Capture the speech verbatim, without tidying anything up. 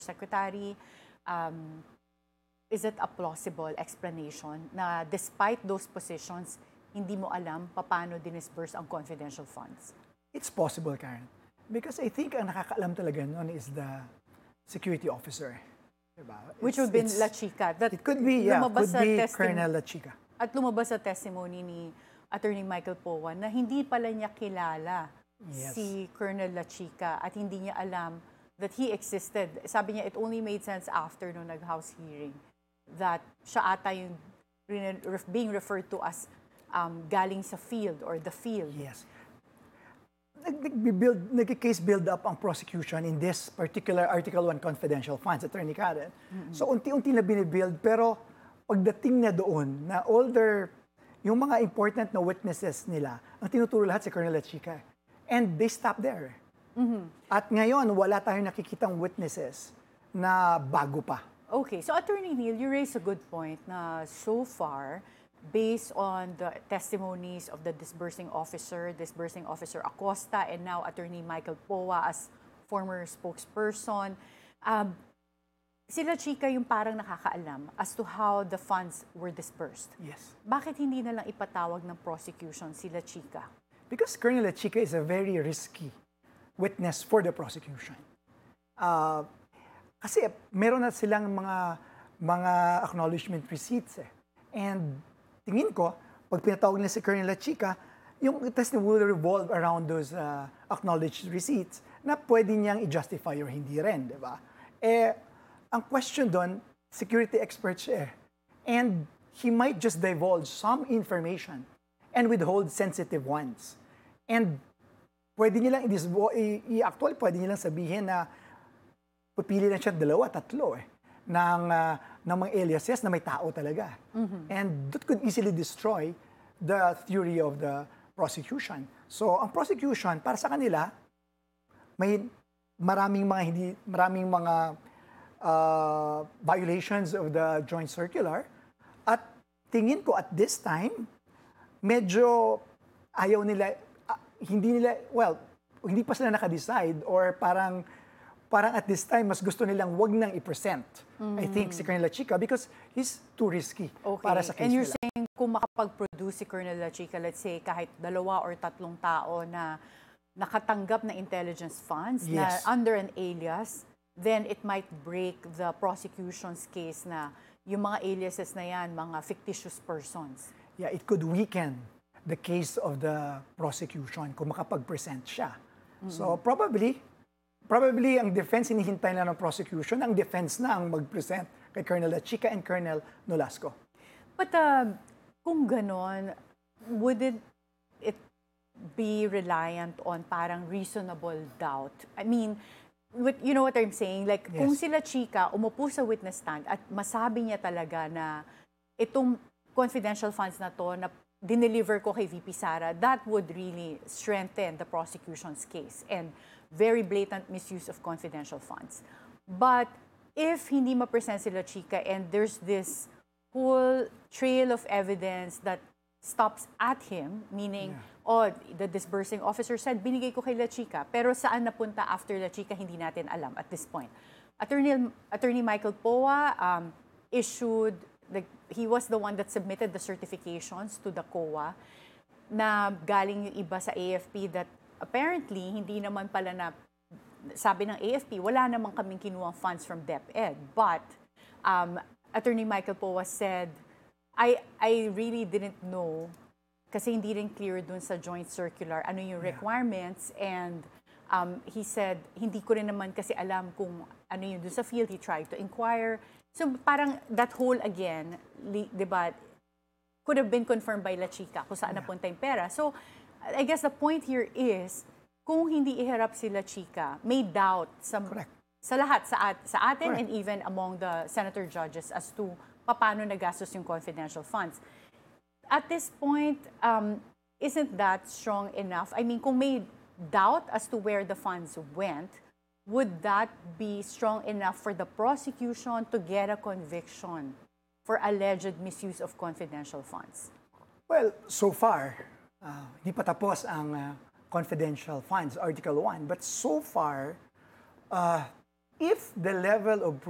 Secretary, um, is it a plausible explanation na despite those positions, hindi mo alam paano dinisburse ang confidential funds? It's possible, Karen. Because I think ang nakakaalam talaga nun is the security officer. Diba? Which would be La Chica. That it could be, yeah, could be testim- Colonel La Chica. At lumabas sa testimony ni Attorney Michael Powa na hindi pala niya kilala Yes. si Colonel La Chica at hindi niya alam that he existed. Sabi niya, it only made sense after nung nag-house hearing that siya ata yung being referred to as um, galing sa field or the field. Yes. Nag-build, nag-case build up ang prosecution in this particular Article one confidential funds, Attorney Karen. Mm-hmm. So unti-unti na binibuild, pero pagdating na doon, na all their, yung mga important na witnesses nila, ang tinuturo lahat si Colonel La Chica. And they stop there. Mm-hmm. At ngayon, wala tayong nakikitang witnesses na bago pa. Okay, so Attorney Neil, you raise a good point na so far, based on the testimonies of the disbursing officer, disbursing officer Acosta, and now Attorney Michael Powa as former spokesperson, um, sila Chica yung parang nakakaalam as to how the funds were disbursed. Yes. Bakit hindi na lang ipatawag ng prosecution sila Chica? Because Colonel La Chica is a very risky witness for the prosecution. Uh, kasi meron na silang mga mga acknowledgement receipts eh. And tingin ko, pag pinatawag nila si Colonel La Chica, yung testimony will revolve around those uh, acknowledged receipts na pwede niyang i-justify or hindi rin, di ba? Eh, ang question doon, security expert siya eh. And he might just divulge some information and withhold sensitive ones. And pwede nilang i-actually, pwede nilang sabihin na pupili na siya dalawa, tatlo eh, ng, uh, ng mga aliases na may tao talaga. Mm-hmm. And that could easily destroy the theory of the prosecution. So, ang prosecution, para sa kanila, may maraming mga hindi, maraming mga uh, violations of the joint circular. At tingin ko at this time, medyo ayaw nila, uh, hindi nila, well, hindi pa sila naka-decide or parang parang at this time, mas gusto nilang wag nang i-present, mm. I think, si Colonel La Chica because he's too risky okay. para sa case And you're nila. saying kung makapag-produce si Colonel La Chica, let's say, kahit dalawa or tatlong tao na nakatanggap na intelligence funds yes. na under an alias, then it might break the prosecution's case na yung mga aliases na yan, mga fictitious persons. Yeah, it could weaken the case of the prosecution kung makapag-present siya. Mm-hmm. So probably, Probably, ang defense, hinihintay na ng prosecution, ang defense na ang mag-present kay Colonel La Chica and Colonel Nolasco. But uh, kung ganon, would it, it be reliant on parang reasonable doubt? I mean, with, you know what I'm saying? Like, yes. Kung sila Chica umupo sa witness stand at masabi niya talaga na itong confidential funds na to na dineliver ko kay V P Sara, that would really strengthen the prosecution's case and very blatant misuse of confidential funds. But if hindi ma-present sila Chica and there's this whole trail of evidence that stops at him, meaning, yeah. oh, the disbursing officer said, binigay ko kay La Chica, pero saan napunta after La Chica, hindi natin alam at this point. Attorney, Attorney Michael Powa um, issued, the, he was the one that submitted the certifications to the C O A na galing yung iba sa A F P that apparently, hindi naman pala na, sabi ng A F P, wala naman kaming kinuwang funds from DepEd. But, um, Attorney Michael Powa said, I, I really didn't know, kasi hindi rin clear dun sa joint circular, ano yung requirements, yeah. and um, he said, hindi ko rin naman kasi alam kung ano yung dun sa field, he tried to inquire. So, parang that whole again, li, diba, could have been confirmed by La Chica kung saan yeah. napunta yung pera. So, I guess the point here is, kung hindi iharap sila Chica, may doubt sa, sa lahat, sa, at, sa atin Correct. And even among the senator judges as to paano nagastos yung confidential funds. At this point, um, isn't that strong enough? I mean, kung may doubt as to where the funds went, would that be strong enough for the prosecution to get a conviction for alleged misuse of confidential funds? Well, so far, Uh, hindi pa tapos ang uh, confidential funds, Article one. But so far, uh, if the level of